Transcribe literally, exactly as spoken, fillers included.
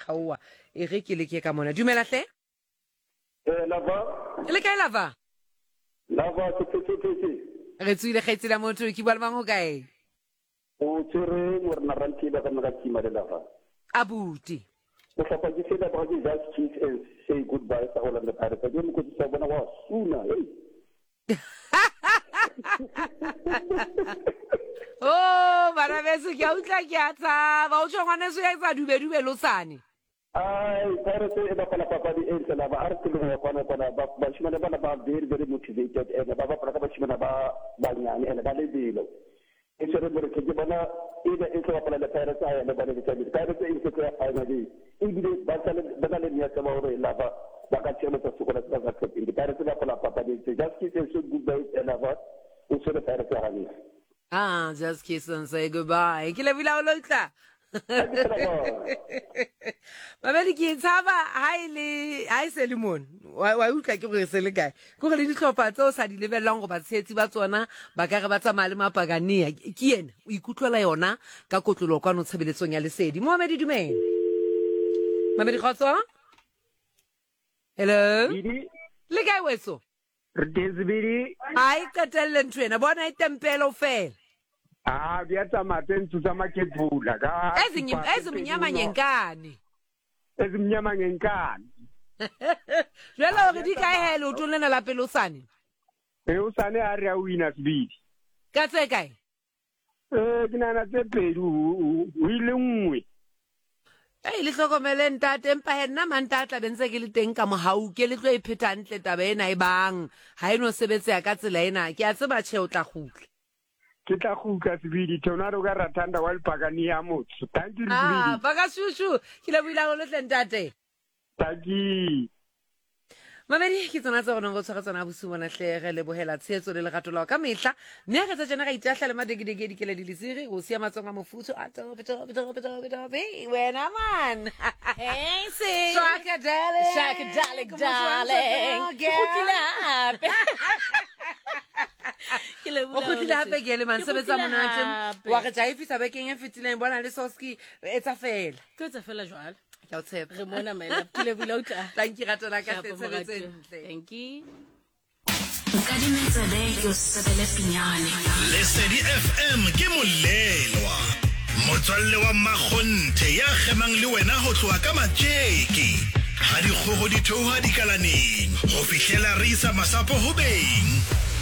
kgaoa e re ke le ke ka mona dumela hle eh lava le kae lava lava ke ke ke re tswile kgaitsi la motho ke bua le mang ho kae o tsere mo rena rantile ka maka tsima le lava abuti o hlapa ke se da ba ke just kiss and say goodbye sa Orlando Pirates ke mo go tsa bona wa suna hey oh bana beso ke a utla ke a tsaba o tshwana se ya tsa dube dube losane ai Pirates e ba pala papa di entse la ba artile mo kwana kwana ba ba shimana bana ba very very motivated and ba ba pala ba shimana ba ba nyane and ba le dilo e sere mo ke bona e da e tla pala le Pirates a le ba le tsabi Pirates e se ka finally e bi ba tla ba le nya tsa ba hore la ba ba ka tsela tsa sokola tsa ka tsa e Pirates ba pala papa di just kiss and say goodbye and about o sere Pirates a hani ah just kiss and say goodbye ke le bila o lotla Mamedi ke tsaba haile ha se le mon wa utlwa ke gore se le kae go re le ditlhopha tse o sa di lebelang go ba tshetsi ba tsona ba ka re ba tsamaya le mapagania ke yena o ikutlwela yona ka kotlolo kwa no tshebeletsong ya lesedi Mamedi dumela Mamedi khotso hello le kae weso re tsebedi ai katelle ntwena bona itempelo fela ah bia tsa matentsu tsa makebula ka ezinye ezimnyama nyenkani ezimnyama ngenkani jela re di kae hele o tlolena la pelosane e o sane a re a wina sibidi ka tse kae eh dinana tse pedi o ile nngwe ei le hlokomele ntate empa henna mantata bentse ke le teng ka mohau ke le tlo e phethantle taba ena e bang ha eno sebetsa ka tsela ena ke a tseba tshe o tla gutla ke tla gutla sibidi tonaro ka ratanda wa lepagania motho thank you ah baka shushu ke le buila go le ntate taki Mamedi ke tsona tsa gona go tshwara tsona busu bona tlege le bohela tshetso le legato la ka mehla ne ga tsa jana ga itahla le madegedege di kele di lisiri go sia matsonga mofutso a to beto beto beto beto be wena man hey sis shaka darling shaka darling darling gutila o gutila hape ke le man sebetsa monate wa ga jaifisa bekeng e fetileng bona le soski etsa fela ke etsa fela jwalo ke o tshepa re mona maela pile bila utla thank you ratona ka sebetseng thank you Nkadimetsa deke o sebele pinyane Lesedi F M ke molelwa motswalle wa makgonthe ya gemang le wena ho tloa ka matjeki ha di kgogo di theoha di kalaneng ho fihlela re isa masapo ho beng